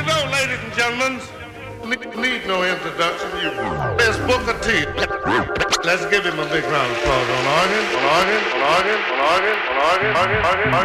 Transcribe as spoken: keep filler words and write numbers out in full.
you know, ladies and gentlemen, need, need no introduction. You, there's Booker T. Let's give him a big round of applause on organ, on organ, on organ, on organ, on organ, on organ, on organ.